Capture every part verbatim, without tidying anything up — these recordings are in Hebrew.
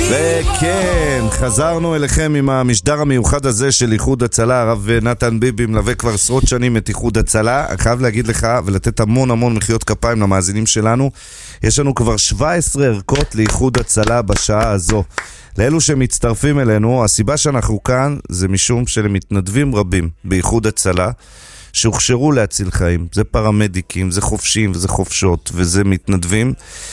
וכן, חזרנו אליכם עם המשדר המיוחד הזה של איחוד הצלה. הרב נתן ביבי מלווה כבר עשרות שנים את איחוד הצלה. אני חייב להגיד לך ולתת המון המון מחיאות כפיים למאזינים שלנו. יש לנו כבר שבע עשרה ערכות לאיחוד הצלה בשעה הזו. לאלו שמצטרפים אלינו, הסיבה שאנחנו כאן זה משום שלמתנדבים רבים באיחוד הצלה שהוכשרו להציל חיים. זה פרמדיקים, זה חופשים וזה חופשות וזה מתנדבים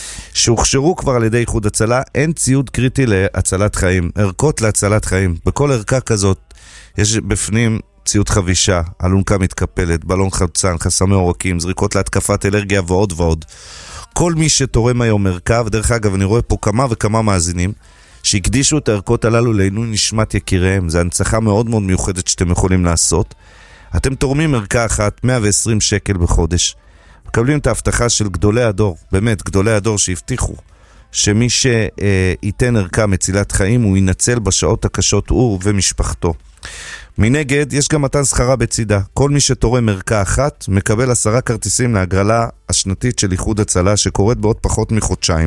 שהוכשרו כבר על ידי איחוד הצלה. אין ציוד קריטי להצלת חיים, ערכות להצלת חיים. בכל ערכה כזאת יש בפנים ציוד חבישה, אלונקה מתקפלת, בלון חמצן, חסמי עורקים, זריקות להתקפת אלרגיה ועוד ועוד. כל מי שתורם היום ערכה, ודרך אגב אני רואה פה כמה וכמה מאזינים שהקדישו את הערכות הללו לעינוי נשמת יקיריהם. זה הנצחה מאוד מאוד מיוחדת שאתם יכולים לעשות. אתם תורמים ערכה אחת, מאה ועשרים שקל בחודש. מקבלים את ההבטחה של גדולי הדור, באמת גדולי הדור שהבטיחו שמי שייתן ערכה מצילת חיים הוא ינצל בשעות הקשות הוא ומשפחתו. מנגד יש גם מתן שכרה בצידה. כל מי שתורם ערכה אחת מקבל עשרה כרטיסים להגרלה השנתית של איחוד הצלה שקורית בעוד פחות מחודשיים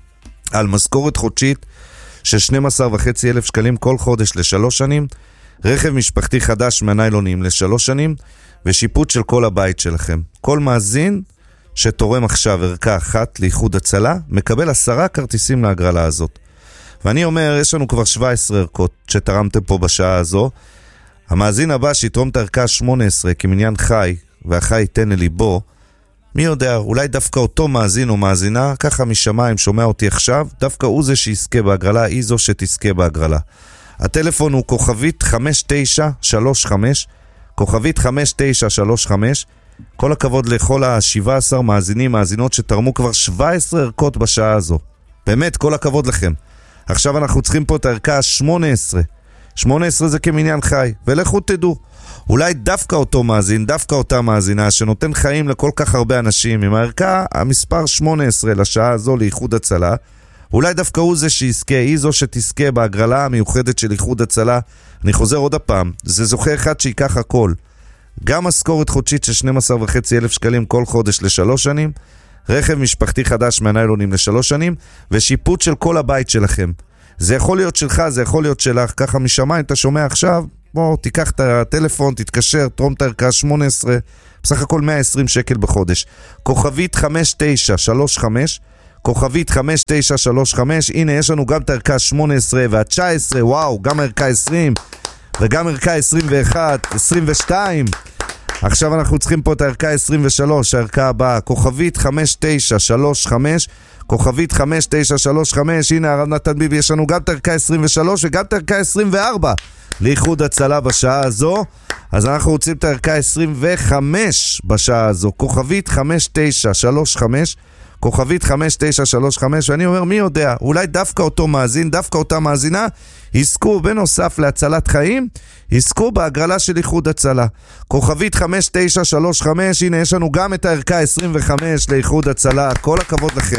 על משכורת חודשית של שנים עשר וחצי אלף שקלים כל חודש לשלוש שנים, רכב משפחתי חדש מהניילונים לשלוש שנים ושיפוט של כל הבית שלכם. כל מאזין שתורם עכשיו ערכה אחת לאיחוד הצלה מקבל עשרה כרטיסים להגרלה הזאת. ואני אומר, יש לנו כבר שבע עשרה ערכות שתרמתם פה בשעה הזו. המאזין הבא שיתרום את הערכה שמונה עשרה כמניין חי והחי ייתן לליבו, מי יודע, אולי דווקא אותו מאזין או מאזינה ככה משמיים שומע אותי עכשיו, דווקא הוא זה שיזכה בהגרלה, היא זו שתזכה בהגרלה. הטלפון הוא כוכבית חמש תשע שלוש חמש, כוכבית חמש תשע שלוש חמש. כל הכבוד לכל ה-שבע עשרה מאזינים, מאזינות שתרמו כבר שבע עשרה ערכות בשעה הזו. באמת, כל הכבוד לכם. עכשיו אנחנו צריכים פה את הערכה ה-שמונה עשרה. שמונה עשרה זה כמניין חי, ולכו תדעו. אולי דווקא אותו מאזין, דווקא אותה מאזינה שנותן חיים לכל כך הרבה אנשים, עם הערכה המספר שמונה עשרה לשעה הזו לאיחוד הצלה, אולי דווקא הוא זה שיזכה, היא זו שתזכה בהגרלה המיוחדת של איחוד הצלה. אני חוזר עוד הפעם, זה זוכה אחד שיקח הכל. גם משכורת חודשית של שנים עשר וחצי אלף שקלים כל חודש לשלוש שנים, רכב משפחתי חדש מהניילונים לשלוש שנים, ושיפוט של כל הבית שלכם. זה יכול להיות שלך, זה יכול להיות שלך, ככה משמיים אתה שומע עכשיו, בוא תיקח את הטלפון, תתקשר, תרום את הערכה שמונה עשרה, בסך הכל מאה ועשרים שקל בחודש. כוכבית חמש תשע שלוש חמש, כוכבית חמש תשע שלוש חמש, הנה יש לנו גם את הערכה שמונה עשרה וה-תשע עשרה, וואו, גם הערכה עשרים, וגם ערכה עשרים ואחת, עשרים ושתיים. עכשיו אנחנו צריכים פה את הערכה עשרים ושלוש, הערכה הבאה, כוכבית חמש תשע שלוש חמש, כוכבית חמש תשע שלוש חמש, הנה הרב נתן ביבי, יש לנו גם את הערכה עשרים ושלוש וגם את הערכה עשרים וארבע לאיחוד הצלה בשעה הזו. אז אנחנו רוצים את הערכה עשרים וחמש בשעה הזו, כוכבית חמש תשע שלוש חמש, כוכבית חמש תשע שלוש חמש, ואני אומר מי יודע, אולי דווקא אותו מאזין, דווקא אותה מאזינה יזכו בנוסף להצלת חיים, יזכו בהגרלה של איחוד הצלה. כוכבית חמש תשע שלוש חמש, הנה יש לנו גם את הערכה עשרים וחמש לאיחוד הצלה, כל הכבוד לכם.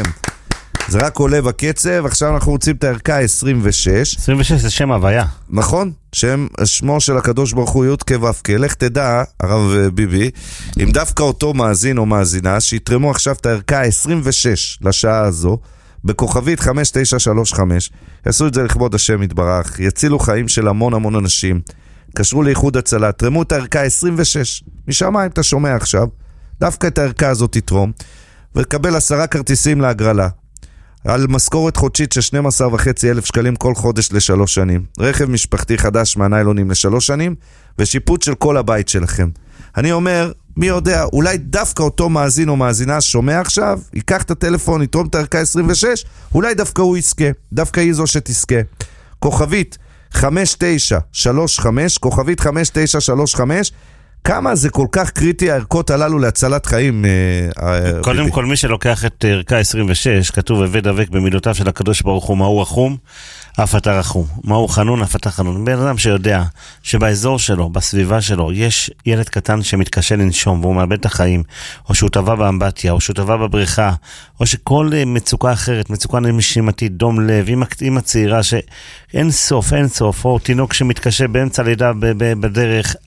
זה רק עולה בקצב. עכשיו אנחנו רוצים את הערכה עשרים ושש. עשרים ושש זה שם הוויה. נכון, שם שמו של הקדוש ברוך הוא י' כ' ו' כ'. לך תדע, הרב ביבי, אם דווקא אותו מאזין או מאזינה שיתרמו עכשיו את הערכה עשרים ושש לשעה הזו, בכוכבית חמש תשע שלוש חמש, יעשו את זה לכבוד השם יתברך, יצילו חיים של המון המון אנשים, קשרו לאיחוד הצלה, תרמו את הערכה עשרים ושש, משם אם אתה שומע עכשיו, דווקא את הערכה הזאת תתרום, וקבל עשרה כרטיסים להגרלה, על משכורת חודשית של שנים עשר וחצי אלף שקלים כל חודש לשלוש שנים, רכב משפחתי חדש מהניילונים לשלוש שנים, ושיפוט של כל הבית שלכם. אני אומר, מי יודע, אולי דווקא אותו מאזין או מאזינה שומע עכשיו, ייקח את הטלפון, יתרום את הערכה עשרים ושש, אולי דווקא הוא יזכה, דווקא היא זו שתזכה. כוכבית חמש תשע שלוש חמש, כוכבית חמש תשע שלוש חמש, כמה זה כל כך קריטי הערכות הללו להצלת חיים? קודם כל, מי שלוקח את ערכה עשרים ושש, כתוב הבא דבק במילותיו של הקדוש ברוך הוא, מהו רחום? אף אתה רחום. מהו חנון? אף אתה חנון. בן אדם שיודע שבאזור שלו, בסביבה שלו, יש ילד קטן שמתקשה לנשום והוא מאבד את החיים, או שהוא טבע באמבטיה, או שהוא טבע בבריכה, או שכל מצוקה אחרת, מצוקה נשימתית, דום לב, עם הצעירה שאין סוף, אין סוף, או תינוק שמתקשה באמצע לידה בדרך,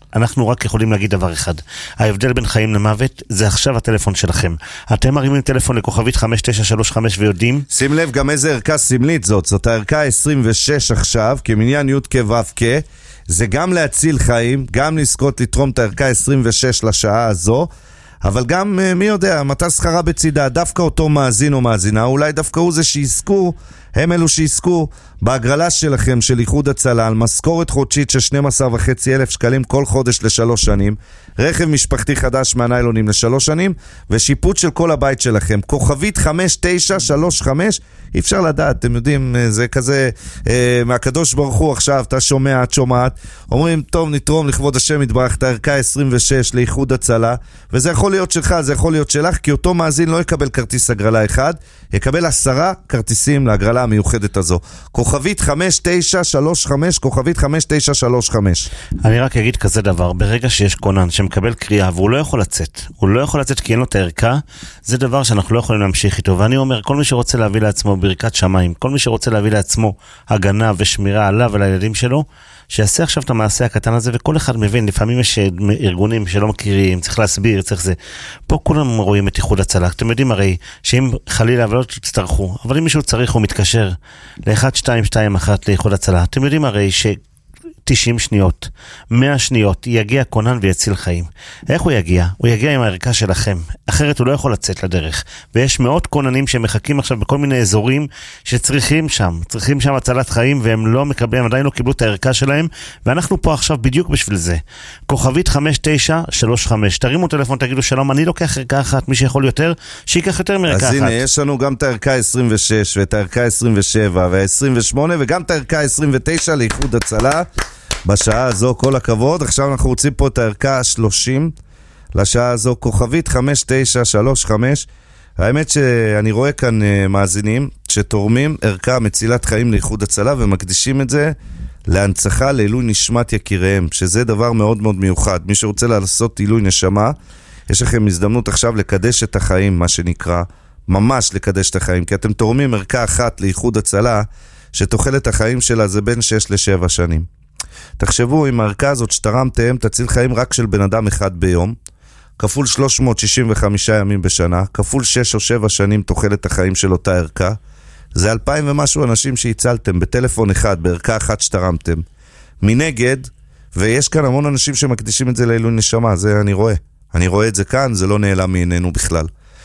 אנחנו רק יכולים להגיד דבר אחד. ההבדל בין חיים למוות זה עכשיו הטלפון שלכם. אתם מרימים טלפון לכוכבית חמש תשע שלוש חמש ויודעים. שים לב גם איזה ערכה סמלית זאת. זאת הערכה עשרים ושש עכשיו, כמניין י' כו' כ'. זה גם להציל חיים, גם לזכות לתרום את הערכה עשרים ושש לשעה הזו. אבל גם, מי יודע, מתה שכרה בצידה, דווקא אותו מאזין או מאזינה, אולי דווקא הוא זה שיזכו, הם אלו שיזכו בהגרלה שלכם של איחוד הצלה, על משכורת חודשית של שנים עשר וחצי אלף שקלים כל חודש לשלוש שנים, רכב משפחתי חדש מהניילונים לשלוש שנים, ושיפוט של כל הבית שלכם. כוכבית חמש תשע שלוש חמש, אי אפשר לדעת, אתם יודעים, זה כזה, אה, מהקדוש ברוך הוא עכשיו, אתה שומע, את שומעת, אומרים, טוב, נתרום לכבוד השם יתברך את הערכה עשרים ושש לאיחוד הצלה, וזה יכול להיות שלך, זה יכול להיות שלך, כי אותו מאזין לא יקבל כרטיס הגרלה אחד, יקבל עשרה כרטיסים להגרלה המיוחדת הזו. כוכבית חמש תשע שלוש חמש, כוכבית חמש תשע שלוש חמש. אני רק אגיד כזה דבר, ברגע שיש כונן שמקבל קריאה והוא לא יכול לצאת, הוא לא יכול לצאת כי אין לו את הערכה, זה דבר שאנחנו לא יכולים להמשיך איתו. ואני אומר, כל מי שרוצה להביא לעצמו ברכת שמיים, כל מי שרוצה להביא לעצמו הגנה ושמירה עליו ולילדים שלו, שיעשה עכשיו את המעשה הקטן הזה, וכל אחד מבין, לפעמים יש ארגונים שלא מכירים, צריך להסביר, צריך זה. פה כולם רואים את איחוד הצלה. אתם יודעים הרי, שאם חלילה ולא תצטרכו, אבל אם מישהו צריך הוא מתקשר ל-אחת שתיים שתיים אחת לאיחוד הצלה. אתם יודעים הרי ש... תשעים שניות, מאה שניות, יגיע כונן ויציל חיים. איך הוא יגיע? הוא יגיע עם הערכה שלכם. אחרת הוא לא יכול לצאת לדרך. ויש מאות כוננים שמחכים עכשיו בכל מיני אזורים שצריכים שם. צריכים שם הצלת חיים והם לא מקבלים, עדיין לא קיבלו את הערכה שלהם. ואנחנו פה עכשיו בדיוק בשביל זה. כוכבית חמש תשע שלוש חמש. תרימו טלפון, תגידו שלום, אני לוקח ערכה אחת, מי שיכול יותר, שיקח יותר מערכה אחת. אז הנה, יש לנו גם את הערכה עשרים ושש ואת הערכה עשרים ושבע וה-עשרים ושמונה וגם את הערכה עשרים ותשע לאיחוד הצלה. בשעה הזו, כל הכבוד. עכשיו אנחנו רוצים פה את הערכה ה-שלושים לשעה הזו, כוכבית חמש תשע שלוש חמש. האמת שאני רואה כאן מאזינים שתורמים ערכה מצילת חיים לאיחוד הצלה ומקדישים את זה להנצחה לעילוי נשמת יקיריהם, שזה דבר מאוד מאוד מיוחד. מי שרוצה לעשות עילוי נשמה, יש לכם הזדמנות עכשיו לקדש את החיים, מה שנקרא, ממש לקדש את החיים, כי אתם תורמים ערכה אחת לאיחוד הצלה שתוחלת החיים שלה זה בין שש לשבע שנים. תחשבו, אם הערכה הזאת שתרמתם תציל חיים רק של בן אדם אחד ביום, כפול שלוש מאות שישים וחמישה ימים בשנה, כפול שש או שבע שנים תוחלת החיים של אותה ערכה, זה אלפיים ומשהו אנשים שהצלתם בטלפון אחד, בערכה אחת שתרמתם. מנגד, ויש כאן המון אנשים שמקדישים את זה לעילוי נשמה, זה אני רואה. אני רואה את זה כאן, זה לא נעלם מעינינו בכלל.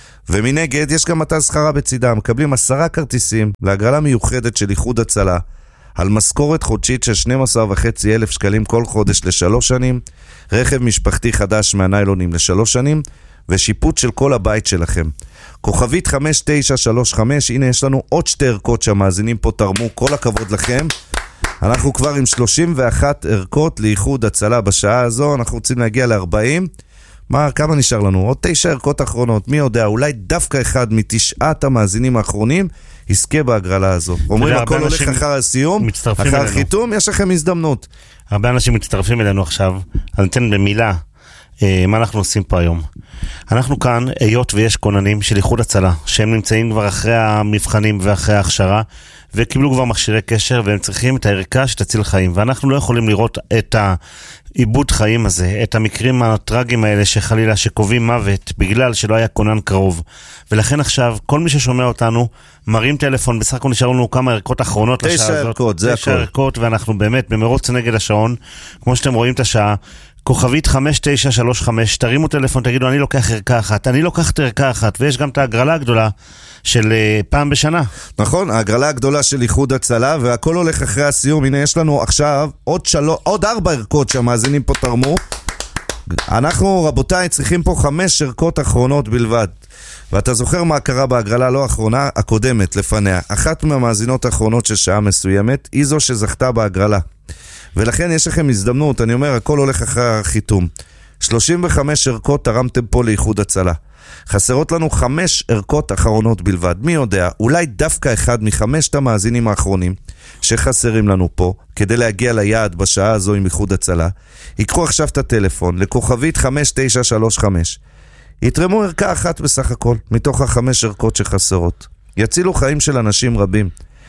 ומנגד, יש גם מתה שכרה בצידה, מקבלים עשרה כרטיסים להגרלה מיוחדת של איחוד הצלה, על משכורת חודשית של שנים עשר וחצי אלף שקלים כל חודש לשלוש שנים, רכב משפחתי חדש מהניילונים לשלוש שנים, ושיפוט של כל הבית שלכם. כוכבית חמש תשע שלוש חמש, הנה יש לנו עוד שתי ערכות שהמאזינים פה תרמו, כל הכבוד לכם. אנחנו כבר עם שלושים ואחת ערכות לאיחוד הצלה בשעה הזו, אנחנו רוצים להגיע ל-ארבעים. מה, כמה נשאר לנו? עוד תשע ערכות אחרונות, מי יודע, אולי דווקא אחד מתשעת המאזינים האחרונים יזכה בהגרלה הזו. אומרים הכל הולך אחר הסיום, אחר חיתום, יש לכם הזדמנות. הרבה אנשים מצטרפים אלינו עכשיו, אז ניתן במילה מה אנחנו עושים פה היום. אנחנו כאן, היות ויש כוננים של איחוד הצלה, שהם נמצאים כבר אחרי המבחנים ואחרי ההכשרה, וקיבלו כבר מכשירי קשר, והם צריכים את הערכה שתציל חיים, ואנחנו לא יכולים לראות את העיבוד חיים הזה, את המקרים הטרגיים האלה שחלילה שקובעים מוות, בגלל שלא היה כונן קרוב. ולכן עכשיו, כל מי ששומע אותנו, מרים טלפון, בסך הכל נשארו לנו כמה ערכות אחרונות לשעה הזאת. תשע ערכות, זה הכל. תשע ערכות, ואנחנו באמת במרוץ נגד השעון, כמו שאתם רואים את השעה, כוכבית חמש תשע שלוש חמש, תרימו טלפון, תגידו, אני לוקח ערכה אחת, אני לוקח את ערכה אחת, ויש גם את ההגרלה הגדולה של פעם בשנה. נכון, ההגרלה הגדולה של איחוד הצלה, והכל הולך אחרי הסיום. הנה, יש לנו עכשיו עוד שלוש, עוד ארבע ערכות שהמאזינים פה תרמו. אנחנו, רבותיי, צריכים פה חמש ערכות אחרונות בלבד. ואתה זוכר מה קרה בהגרלה לא האחרונה, הקודמת, לפניה. אחת מהמאזינות האחרונות של שעה מסוימת, היא זו שזכתה בהגרלה. ולכן יש לכם הזדמנות, אני אומר, הכל הולך אחרי החיתום. שלושים וחמש ערכות תרמתם פה לאיחוד הצלה. חסרות לנו חמש ערכות אחרונות בלבד. מי יודע, אולי דווקא אחד מחמשת המאזינים האחרונים שחסרים לנו פה, כדי להגיע ליעד בשעה הזו עם איחוד הצלה, יקחו עכשיו את הטלפון לכוכבית חמש תשע שלוש חמש. יתרמו ערכה אחת בסך הכל, מתוך החמש ערכות שחסרות. יצילו חיים של אנשים רבים.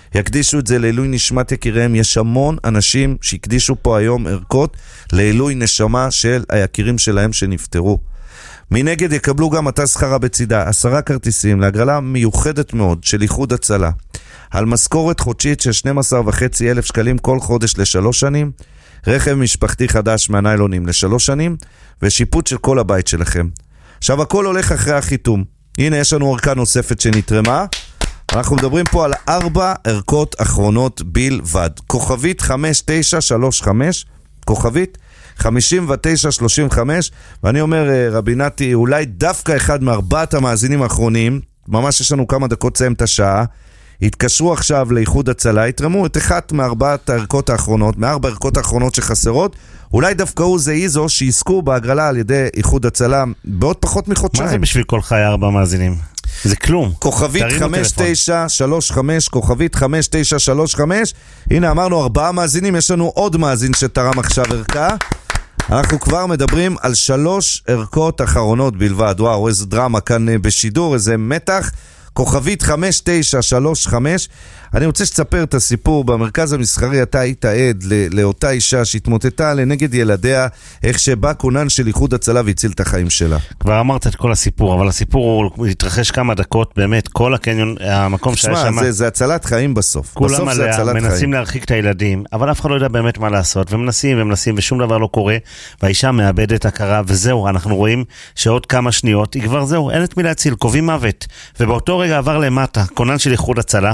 יקדישו את זה לעילוי נשמת יקיריהם. יש המון אנשים שהקדישו פה היום ערכות לעילוי נשמה של היקירים שלהם שנפטרו. מנגד יקבלו גם אתה שכרה בצידה, עשרה כרטיסים להגרלה מיוחדת מאוד של איחוד הצלה, על משכורת חודשית של שנים עשר וחצי אלף שקלים כל חודש לשלוש שנים, רכב משפחתי חדש מהניילונים לשלוש שנים, ושיפוט של כל הבית שלכם. עכשיו הכל הולך אחרי החיתום. הנה יש לנו ערכה נוספת שנתרמה. אנחנו מדברים פה על ארבע ערכות אחרונות בלבד. כוכבית חמש תשע שלוש חמש, כוכבית חמישים ותשע שלושים וחמש, ואני אומר רבי נתי, אולי דווקא אחד מארבעת המאזינים האחרונים, ממש יש לנו כמה דקות סיים את השעה, התקשרו עכשיו לאיחוד הצלה, יתרמו את אחת מארבעת הערכות האחרונות, מארבע הערכות האחרונות שחסרות, אולי דווקא הוא זה איזו שיזכו בהגרלה על ידי איחוד הצלה בעוד פחות מחודשיים. מה זה בשביל כל חיי ארבע מאזינים? זה כלום. כוכבית חמש תשע שלוש חמש, כוכבית חמש תשע שלוש חמש, הנה אמרנו ארבעה מאזינים, יש לנו עוד מאזין שתרם עכשיו ערכה. אנחנו כבר מדברים על שלוש ערכות אחרונות בלבד. וואו, איזה דרמה כאן בשידור, איזה מתח. כוכבית חמש תשע שלוש חמש. אני רוצה שתספר את הסיפור. במרכז המסחרי אתה היית עד לאותה אישה שהתמוטטה לנגד ילדיה, איך שבא כונן של איחוד הצלה והציל את החיים שלה. כבר אמרת את כל הסיפור, אבל הסיפור הוא התרחש כמה דקות, באמת, כל הקניון, המקום שהיה שם. זה, זה הצלת חיים בסוף. כולם בסוף עליה, מנסים להרחיק את הילדים, אבל אף אחד לא יודע באמת מה לעשות, ומנסים ומנסים ושום דבר לא קורה, והאישה מאבדת הכרה, וזהו, אנחנו רואים שעוד כמה שניות, היא כבר זהו, אין את מי להציל, קובעים מוות. ובאותו רגע עבר למטה, כונן של איחוד הצלה,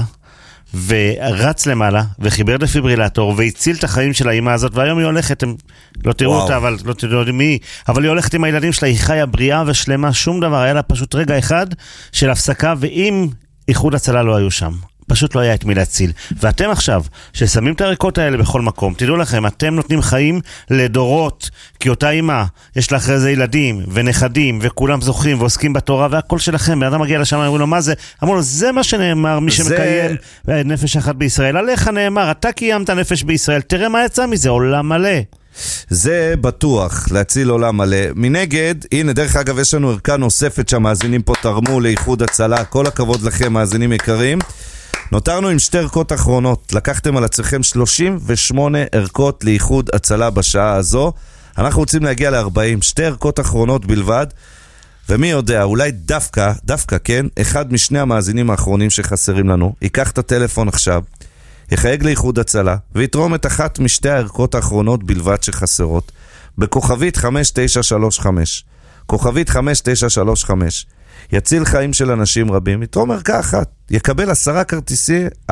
ורץ למעלה, וחיבר דפיברילטור, והציל את החיים של האמא הזאת, והיום היא הולכת, הם לא תראו אותה, אבל לא תראו מי, אבל היא הולכת עם הילדים שלה, היא חיה בריאה ושלמה, שום דבר, היה לה פשוט רגע אחד של הפסקה, ואם איחוד הצלה לא היו שם, פשוט לא היה את מי להציל. ואתם עכשיו, ששמים את הערכות האלה בכל מקום, תדעו לכם, אתם נותנים חיים לדורות, כי אותה אמא, יש לה אחרי זה ילדים ונכדים, וכולם זוכים ועוסקים בתורה, והכל שלכם, בן אדם מגיע לשם, אמרו לו, מה זה? אמרו לו, זה מה שנאמר, מי שמקיים זה... נפש אחת בישראל. עליך נאמר, אתה קיימת נפש בישראל, תראה מה יצא מזה, עולם מלא. זה בטוח, להציל עולם מלא. מנגד, הנה דרך אגב יש לנו ערכה נוספת שהמאזינים פה תרמו לאיחוד הצלה, כל הכבוד לכם מאזינים יקרים. נותרנו עם שתי ערכות אחרונות, לקחתם על עצמכם שלושים ושמונה ערכות לאיחוד הצלה בשעה הזו, אנחנו רוצים להגיע ל-ארבעים, שתי ערכות אחרונות בלבד, ומי יודע, אולי דווקא, דווקא כן, אחד משני המאזינים האחרונים שחסרים לנו, ייקח את הטלפון עכשיו, יחייג לאיחוד הצלה, ויתרום את אחת משתי הערכות האחרונות בלבד שחסרות, בכוכבית חמש תשע שלוש חמש, כוכבית חמש תשע שלוש חמש, יציל חיים של אנשים רבים, יתרום ערכה אחת, יקבל עשרה כרטיסי,